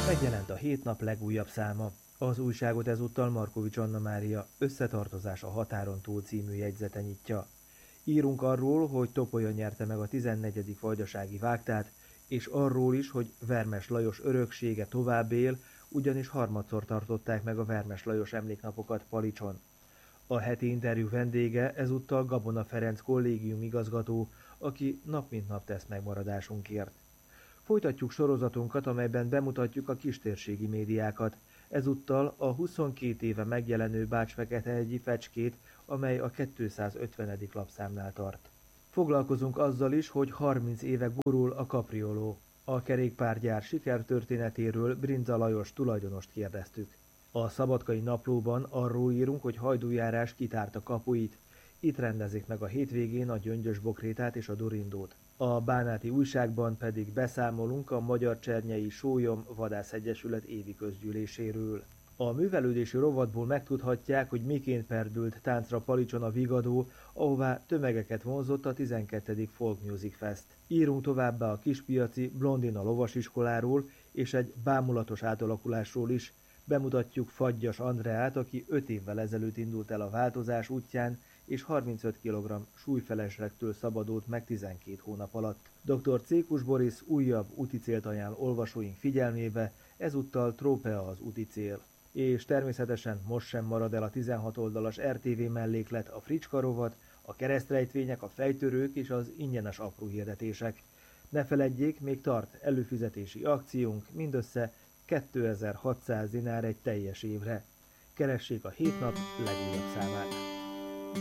Megjelent a 7 nap legújabb száma. Az újságot ezúttal Markovics Anna Mária Összetartozás a határon túl című jegyzete nyitja. Írunk arról, hogy Topolya nyerte meg a 14. vajdasági vágtát, és arról is, hogy Vermes Lajos öröksége tovább él, ugyanis harmadszor tartották meg a Vermes Lajos emléknapokat Palicson. A heti interjú vendége ezúttal Gabona Ferenc kollégium igazgató, aki nap mint nap tesz megmaradásunkért. Folytatjuk sorozatunkat, amelyben bemutatjuk a kistérségi médiákat. Ezúttal a 22 éve megjelenő Bács-Feketehegyi Fecskét, amely a 250. lapszámnál tart. Foglalkozunk azzal is, hogy 30 éve gurul a kaprioló. A kerékpárgyár sikertörténetéről Brinza Lajos tulajdonost kérdeztük. A Szabadkai Naplóban arról írunk, hogy Hajdújárás kitárta kapuit. Itt rendezik meg a hétvégén a Gyöngyös Bokrétát és a Dorindót. A Bánáti újságban pedig beszámolunk a Magyar Csernyei Sólyom Vadászegyesület évi közgyűléséről. A művelődési rovatból megtudhatják, hogy miként perdült táncra Palicson a Vigadó, ahová tömegeket vonzott a 12. Folk Music Fest. Írunk továbbá a kispiaci Blondina lovasiskoláról és egy bámulatos átalakulásról is. Bemutatjuk Fagyas Andreát, aki 5 évvel ezelőtt indult el a változás útján, és 35 kg súlyfelesregtől szabadult meg 12 hónap alatt. Dr. Cékus Boris újabb úticélt ajánl olvasóink figyelmébe, ezúttal Trópea az úticél. És természetesen most sem marad el a 16 oldalas RTV melléklet, a Fricska rovat, a keresztrejtvények, a fejtörők és az ingyenes apró hirdetések. Ne feledjék, még tart előfizetési akciónk, mindössze 2600 dinár egy teljes évre. Keressék a 7 nap legújabb számát.